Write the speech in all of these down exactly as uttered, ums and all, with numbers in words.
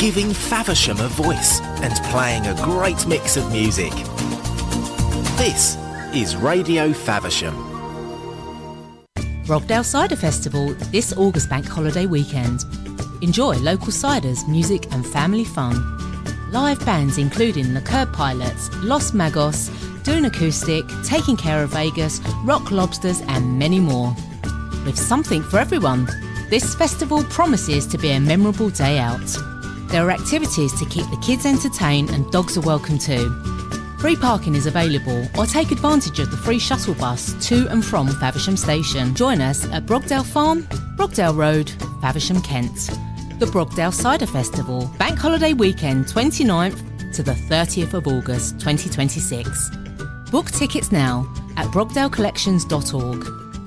giving Faversham a voice and playing a great mix of music. This is Radio Faversham. Brogdale Cider Festival this August bank holiday weekend. Enjoy local ciders, music and family fun. Live bands including the Curb Pilots, Los Magos, Dune Acoustic, Taking Care of Vegas, Rock Lobsters and many more. With something for everyone, this festival promises to be a memorable day out. There are activities to keep the kids entertained and dogs are welcome too. Free parking is available, or take advantage of the free shuttle bus to and from Faversham Station. Join us at Brogdale Farm, Brogdale Road, Faversham, Kent. The Brogdale Cider Festival, bank holiday weekend twenty-ninth to the thirtieth of August twenty twenty-six. Book tickets now at brogdale collections dot org.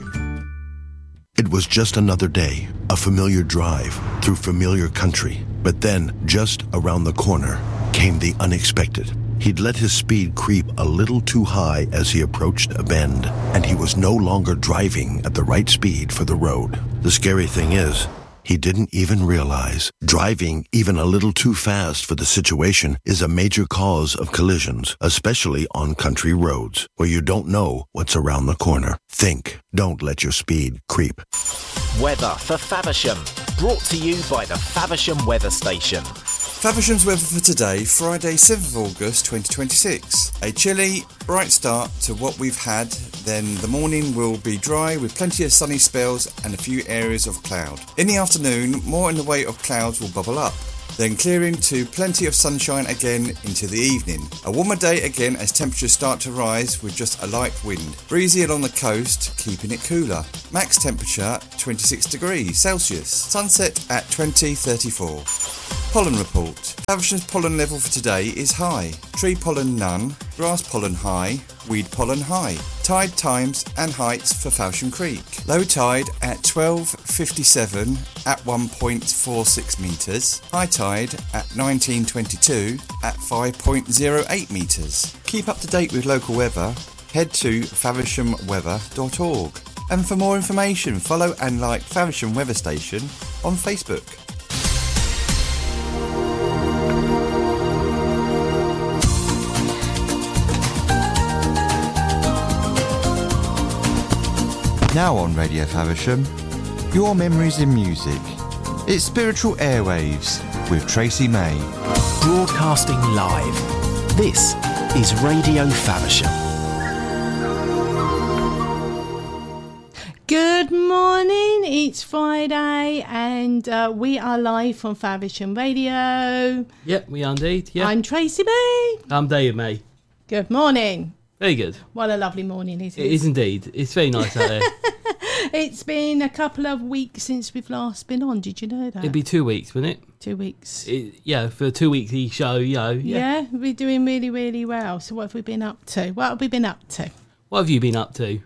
It was just another day, a familiar drive through familiar country. But then, just around the corner, came the unexpected. He'd let his speed creep a little too high as he approached a bend, and he was no longer driving at the right speed for the road. The scary thing is, he didn't even realize driving even a little too fast for the situation is a major cause of collisions, especially on country roads where you don't know what's around the corner. Think, don't let your speed creep. Weather for Faversham, brought to you by the Faversham Weather Station. Faversham's weather for today, Friday seventh of August twenty twenty-six. A chilly, bright start to what we've had, then the morning will be dry with plenty of sunny spells and a few areas of cloud. In the afternoon, more in the way of clouds will bubble up, then clearing to plenty of sunshine again into the evening. A warmer day again as temperatures start to rise with just a light wind. Breezy along the coast, keeping it cooler. Max temperature twenty-six degrees Celsius. Sunset at twenty thirty-four. Pollen report. Faversham's pollen level for today is high. Tree pollen none, grass pollen high, weed pollen high. Tide times and heights for Faversham Creek. Low tide at twelve fifty-seven at one point four six metres. High tide at nineteen twenty-two at five point zero eight metres. Keep up to date with local weather. Head to faversham weather dot org. And for more information, follow and like Faversham Weather Station on Facebook. Now on Radio Faversham, your memories in music. It's Spiritual Airwaves with Tracy May. Broadcasting live. This is Radio Faversham. Good morning, it's Friday and uh, we are live from Faversham Radio. Yep, we are indeed. Yeah. I'm Tracy May. I'm David May. Good morning. Very good. What a lovely morning it is. It is indeed. It's very nice out there. It's been a couple of weeks since we've last been on. Did you know that? It'd be two weeks, wouldn't it? Two weeks. It, yeah, for a two-weekly show, you know. Yeah. yeah, we're doing really, really well. So what have we been up to? What have we been up to? What have you been up to?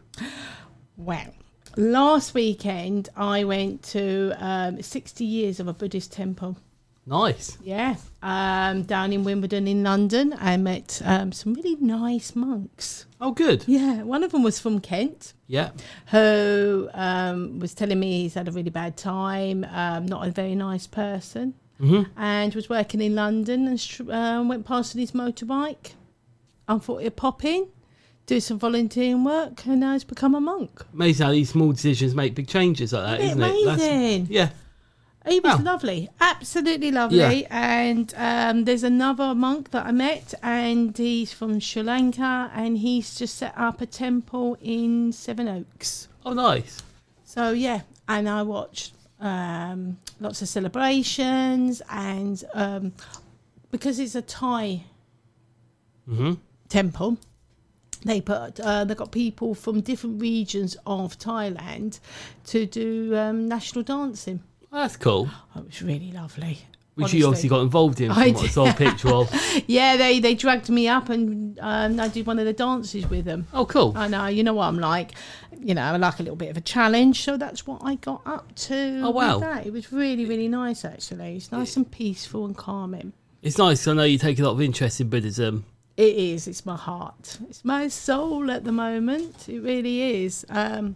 Well, last weekend I went to um, sixty years of a Buddhist temple. Nice. Yeah, um, down in Wimbledon in London. I met um, some really nice monks. Oh, good. Yeah, one of them was from Kent. Yeah. Who um, was telling me he's had a really bad time, um, not a very nice person, mm-hmm. and was working in London and sh- uh, went past on his motorbike. I thought he'd pop in, do some volunteering work, and now he's become a monk. Amazing how these small decisions make big changes like that, Isn't isn't it? it? Amazing. That's, yeah. He was Wow. lovely, absolutely lovely. Yeah. And um, there's another monk that I met, and he's from Sri Lanka, and he's just set up a temple in Sevenoaks. Oh, nice. So, yeah, and I watched um, lots of celebrations, and um, because it's a Thai Mm-hmm. temple, they put uh, they got people from different regions of Thailand to do um, national dancing. Well, that's cool. Oh, it was really lovely. Which honestly. you obviously got involved in from I what I saw a picture of. Yeah, they, they dragged me up and um, I did one of the dances with them. Oh, cool. I know, you know what I'm like. You know, I like a little bit of a challenge, so that's what I got up to. Oh, wow. With that. It was really, really nice, actually. It's nice and peaceful and calming. It's nice. I know you take a lot of interest in Buddhism. It is. It's my heart. It's my soul at the moment. It really is. Um,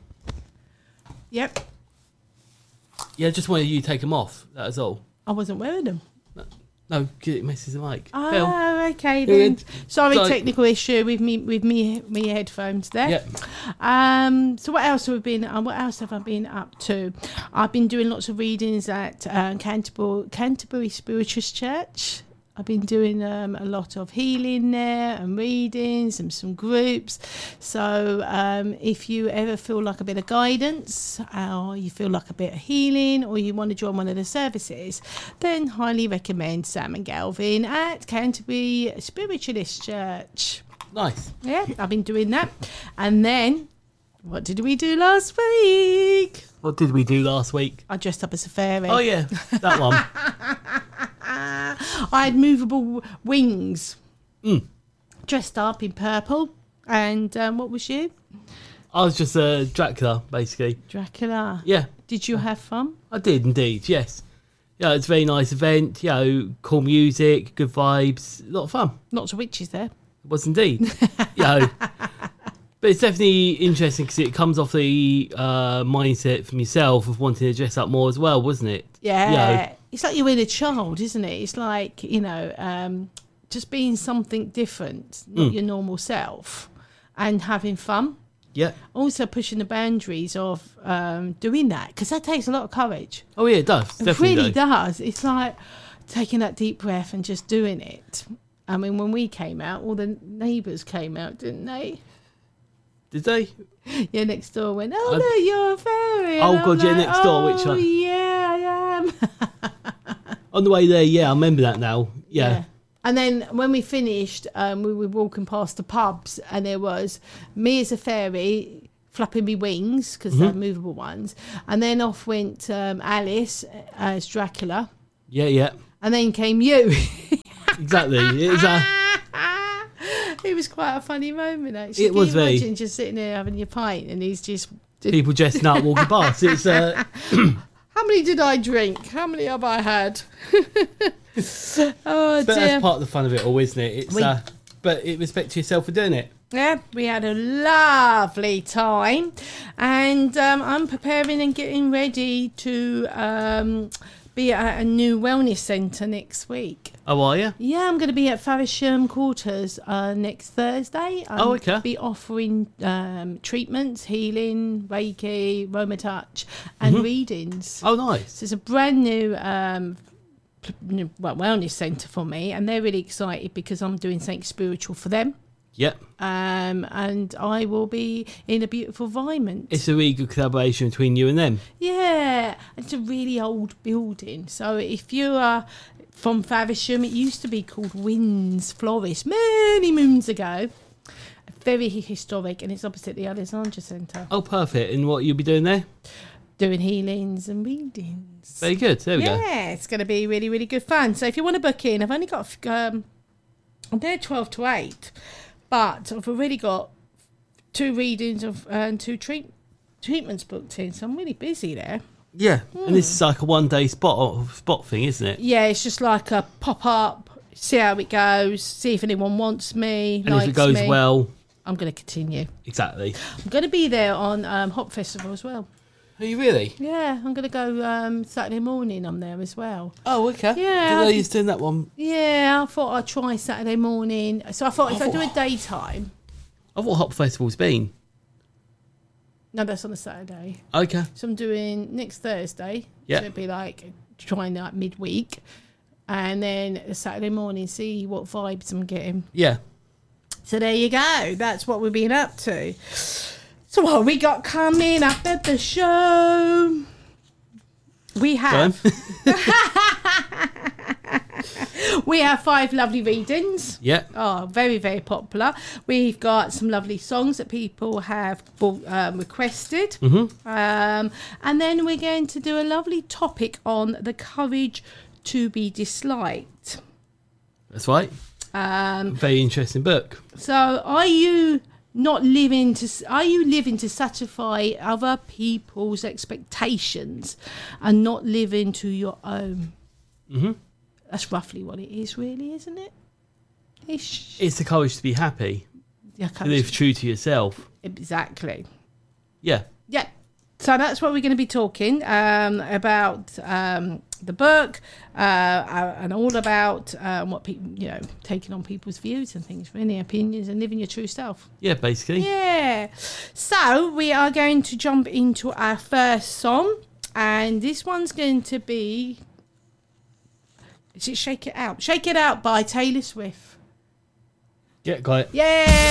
yep. Yeah, just wanted you to take them off. That was all. I wasn't wearing them. No. No, 'cause it messes the mic. Oh, Phil. okay then. Good. Sorry, So- technical issue with me with me me headphones there. Yep. Um. So what else have we been? Uh, what else have I been up to? I've been doing lots of readings at uh, Canterbury Canterbury Spiritualist Church. I've been doing um, a lot of healing there and readings and some groups. So um, if you ever feel like a bit of guidance or you feel like a bit of healing or you want to join one of the services, then highly recommend Sam and Galvin at Canterbury Spiritualist Church. Nice. Yeah, I've been doing that. And then, what did we do last week? What did we do last week? I dressed up as a fairy. Oh, yeah, that one. I had movable wings. Mm. Dressed up in purple. And um, what was you? I was just uh, Dracula, basically. Dracula. Yeah, Did you have fun? I did indeed, yes. Yeah, it's a very nice event, you know, cool music, good vibes, a lot of fun. Lots of witches there. It was indeed. You know, but it's definitely interesting because it comes off the uh, mindset from yourself of wanting to dress up more as well, wasn't it? Yeah. You know, It's like you're in a child, isn't it? It's like, you know, um, just being something different, not Mm. your normal self, and having fun. yeah. Also pushing the boundaries of um, doing that, because that takes a lot of courage. Oh, yeah, it does. It Definitely really does. does. It's like taking that deep breath and just doing it. I mean, when we came out, all the neighbours came out, didn't they? Did they? Yeah, next door went, oh, I- look, you're a fairy. Oh, And I'm God, yeah, like, next door, which Oh, one? yeah, I am. On the way there, yeah, I remember that now. Yeah. And then when we finished, um, we were walking past the pubs, and there was me as a fairy flapping me wings because Mm-hmm. they're movable ones, and then off went um, Alice as Dracula, Yeah, yeah. and then came you. Exactly. It was, uh, It was quite a funny moment, actually. It Can was you very- imagine just sitting there having your pint, and he's just. people dressing up walking past. It's uh, How many did I drink? How many have I had? Oh but dear. that's part of the fun of it all, isn't it? It's We- uh, but it respect to yourself for doing it. Yeah, we had a lovely time, and um, I'm preparing and getting ready to um, be at a new wellness centre next week. Oh, are you? Yeah, I'm going to be at Faversham Quarters uh, next Thursday. I'm Oh, okay. Be offering um, treatments, healing, Reiki, Roma Touch, and readings. Oh, nice. So it's a brand new um, p- new- well, wellness centre for me, and they're really excited because I'm doing something spiritual for them. Yep. Um, and I will be in a beautiful environment. It's a really good collaboration between you and them. Yeah, it's a really old building. So if you are from Faversham, it used to be called Winds Florist many moons ago. Very historic, and it's opposite the Alexandra Centre. Oh, perfect. And what you'll be doing there? Doing healings and readings. Very good. There we go. Yeah, it's going to be really, really good fun. So if you want to book in, I've only got, um, I'm there twelve to eight, but I've already got two readings of and two treat, treatments booked in, so I'm really busy there. Yeah. And this is like a one day spot spot thing, isn't it? Yeah, it's just like a pop up, see how it goes, see if anyone wants me, And likes if it goes me. well, I'm going to continue. exactly. I'm going to be there on um, Hop Festival as well. Are you really? Yeah, I'm going to go um, Saturday morning. I'm there as well. Oh, okay. Yeah. Did they used to doing that one? Yeah, I thought I'd try Saturday morning. So I thought if I do a daytime, I thought Hop Festival's been. no, that's on a Saturday. Okay. So I'm doing next Thursday. Yeah. So it'd be like trying like midweek. And then a Saturday morning, see what vibes I'm getting. Yeah. So there you go. That's what we've been up to. So what we got coming up at the show? We have Go we have five lovely readings. Yeah. Oh, very, very popular. We've got some lovely songs that people have um, requested. Mm-hmm. Um, and then we're going to do a lovely topic on the courage to be disliked. That's right. Um, Very interesting book. so are you not living to, are you living to satisfy other people's expectations and not living to your own? Mm-hmm. That's roughly what it is, really, isn't it? Ish. It's the courage to be happy, Yeah, to live true to yourself. exactly. Yeah. Yeah. So that's what we're going to be talking um, about um, the book uh, uh, and all about um, what people, you know, taking on people's views and things, really, opinions, and living your true self. Yeah, basically. Yeah. So we are going to jump into our first song, and this one's going to be, is it Shake It Out? Shake It Out by Taylor Swift. Yeah, got it. Yeah.